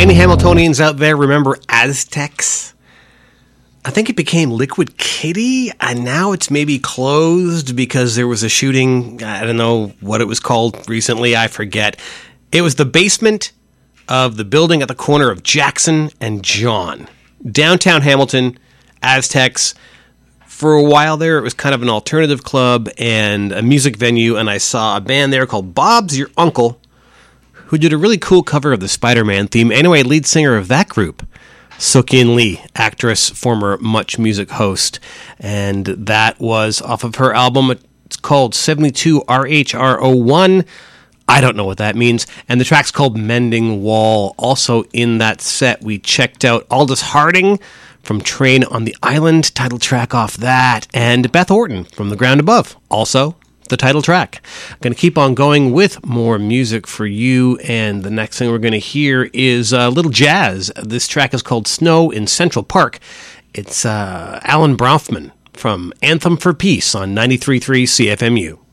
Any Hamiltonians out there remember Aztecs? I think it became Liquid Kitty, and now it's maybe closed because there was a shooting. I don't know what it was called recently. I forget. It was the basement of the building at the corner of Jackson and John. Downtown Hamilton, Aztecs. For a while there, it was kind of an alternative club and a music venue, and I saw a band there called Bob's Your Uncle, who did a really cool cover of the Spider-Man theme. Anyway, lead singer of that group, Sook-In Lee, actress, former Much Music host, and that was off of her album. It's called 72 RHR01. I don't know what that means. And the track's called Mending Wall. Also in that set, we checked out Aldous Harding from Train on the Island, title track off that, and Beth Orton from The Ground Above, also the title track. I'm going to keep on going with more music for you, and the next thing we're going to hear is a little jazz. This track is called Snow in Central Park. It's Alan Brofman from Anthem for Peace on 93.3 CFMU.